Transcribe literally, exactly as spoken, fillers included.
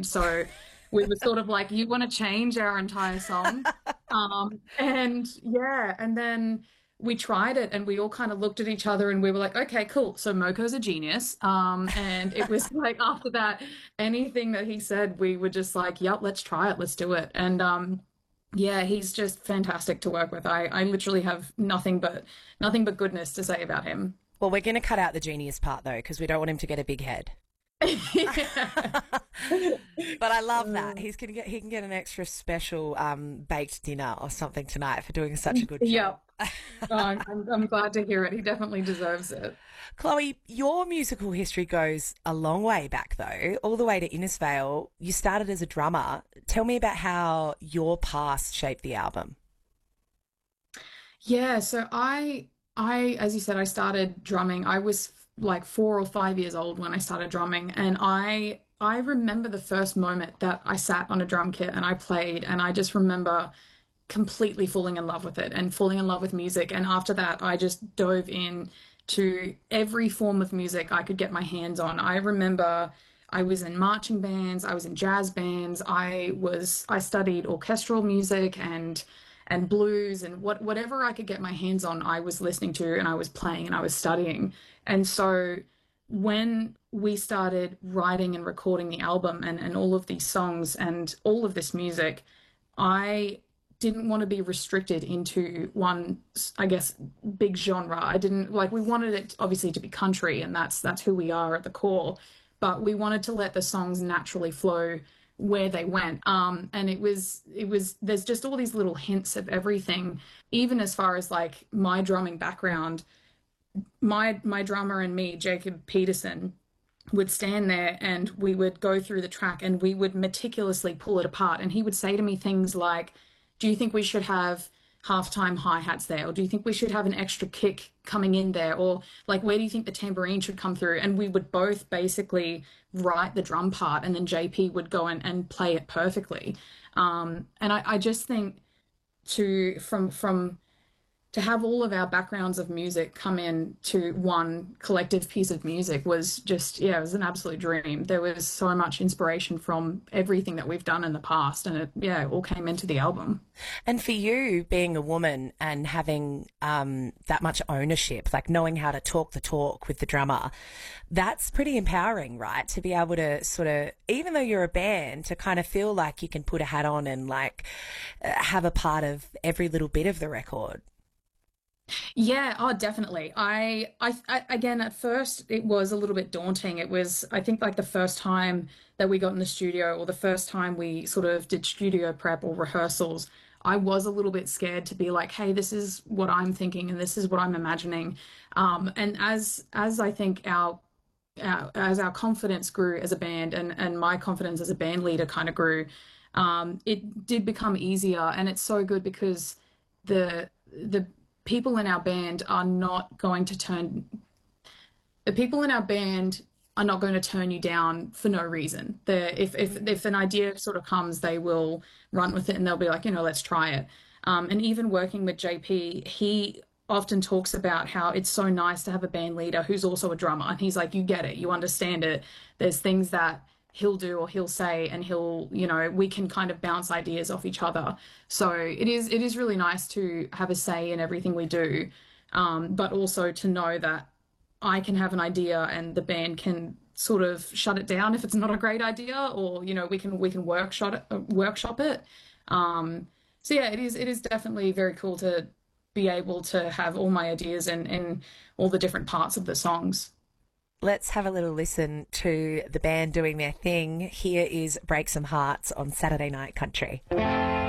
So we were sort of like, you want to change our entire song? Um, and yeah, and then we tried it and we all kind of looked at each other and we were like, okay, cool. So Moko's a genius. Um, and it was like after that, anything that he said, we were just like, yep, let's try it, let's do it. And um, yeah, he's just fantastic to work with. I, I literally have nothing but nothing but goodness to say about him. Well, we're going to cut out the genius part though, because we don't want him to get a big head. But I love that he's gonna get he can get an extra special um, baked dinner or something tonight for doing such a good job. Yeah, oh, I'm, I'm I'm glad to hear it. He definitely deserves it. Chloe, your musical history goes a long way back though, all the way to Innisfail. You started as a drummer. Tell me about how your past shaped the album. Yeah, so I I as you said, I started drumming. I was like four or five years old when I started drumming, and I I remember the first moment that I sat on a drum kit and I played, and I just remember completely falling in love with it and falling in love with music. And after that, I just dove in to every form of music I could get my hands on. I remember I was in marching bands, I was in jazz bands, I was I studied orchestral music and and blues and what whatever I could get my hands on, I was listening to and I was playing and I was studying. And so when we started writing and recording the album and, and all of these songs and all of this music, I didn't want to be restricted into one, I guess, big genre. I didn't like, we wanted it obviously to be country, and that's that's who we are at the core, but we wanted to let the songs naturally flow where they went. Um, and it was, it was, there's just all these little hints of everything, even as far as like my drumming background. My, my drummer and me, Jacob Peterson, would stand there and we would go through the track and we would meticulously pull it apart. And he would say to me things like, do you think we should have halftime hi-hats there? Or do you think we should have an extra kick coming in there? Or like, where do you think the tambourine should come through? And we would both basically write the drum part and then J P would go in and play it perfectly. Um, and I, I just think to, from, from, to have all of our backgrounds of music come in to one collective piece of music was just, yeah, it was an absolute dream. There was so much inspiration from everything that we've done in the past, and it, yeah, it all came into the album. And for you, being a woman and having um, that much ownership, like knowing how to talk the talk with the drummer, that's pretty empowering, right? To be able to sort of, even though you're a band, to kind of feel like you can put a hat on and like uh, have a part of every little bit of the record. Yeah, oh, definitely. I, I, I, again, at first it was a little bit daunting. It was, I think, like the first time that we got in the studio or the first time we sort of did studio prep or rehearsals, I was a little bit scared to be like, hey, this is what I'm thinking and this is what I'm imagining. Um, and as, as I think our, our, as our confidence grew as a band and, and my confidence as a band leader kind of grew, um, it did become easier. And it's so good because the, the, people in our band are not going to turn the people in our band are not going to turn you down for no reason. They're, if, if, if an idea sort of comes, they will run with it and they'll be like, you know, let's try it. Um, and even working with J P, he often talks about how it's so nice to have a band leader who's also a drummer. And he's like, you get it, you understand it. There's things that he'll do or he'll say and he'll, you know, we can kind of bounce ideas off each other. So it is it is really nice to have a say in everything we do, um, but also to know that I can have an idea and the band can sort of shut it down if it's not a great idea, or, you know, we can we can workshop it, uh, workshop it. Um, so yeah, it is it is definitely very cool to be able to have all my ideas in, in all the different parts of the songs. Let's have a little listen to the band doing their thing. Here is Break Some Hearts on Saturday Night Country.